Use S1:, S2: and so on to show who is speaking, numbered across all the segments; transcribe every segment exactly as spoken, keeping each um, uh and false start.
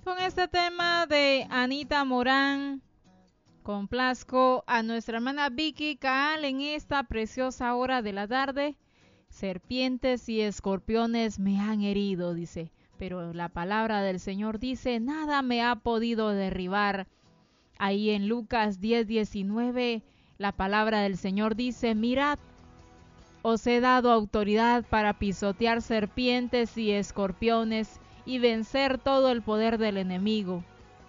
S1: Con este tema de Anita Morán, complazco a nuestra hermana Vicky Caal en esta preciosa hora de la tarde. Serpientes y escorpiones me han herido, dice, pero la palabra del Señor dice, nada me ha podido derribar. Ahí en Lucas diez diecinueve, la palabra del Señor dice, mirad, os he dado autoridad para pisotear serpientes y escorpiones y vencer todo el poder del enemigo.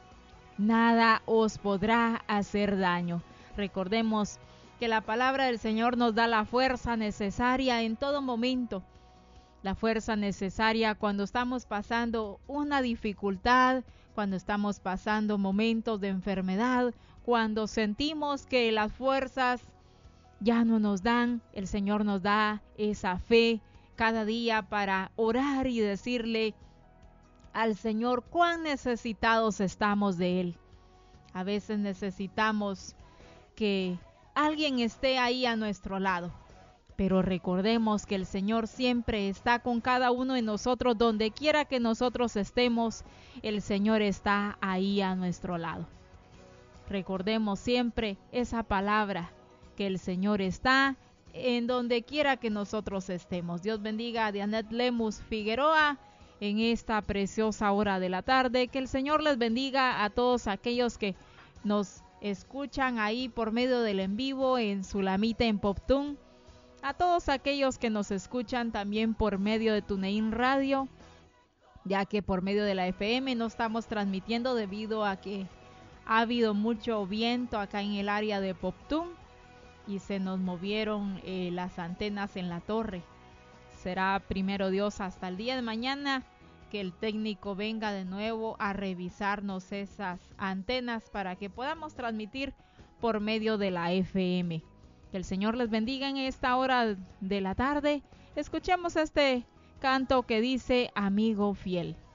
S1: Nada os podrá hacer daño. Recordemos que la palabra del Señor nos da la fuerza necesaria en todo momento. La fuerza necesaria cuando estamos pasando una dificultad, cuando estamos pasando momentos de enfermedad, cuando sentimos que las fuerzas ya no nos dan, el Señor nos da esa fe cada día para orar y decirle al Señor cuán necesitados estamos de Él. A veces necesitamos que alguien esté ahí a nuestro lado, pero recordemos que el Señor siempre está con cada uno de nosotros, donde quiera que nosotros estemos, el Señor está ahí a nuestro lado. Recordemos siempre esa palabra, que el Señor está en donde quiera que nosotros estemos. Dios bendiga a Dianet Lemus Figueroa en esta preciosa hora de la tarde. Que el Señor les bendiga a todos aquellos que nos escuchan ahí por medio del en vivo en Sulamita en Poptún, a todos aquellos que nos escuchan también por medio de TuneIn Radio, ya que por medio de la F M no estamos transmitiendo debido a que ha habido mucho viento acá en el área de Poptún y se nos movieron eh, las antenas en la torre. Será primero Dios hasta el día de mañana que el técnico venga de nuevo a revisarnos esas antenas para que podamos transmitir por medio de la F M. Que el Señor les bendiga en esta hora de la tarde. Escuchemos este canto que dice Amigo Fiel.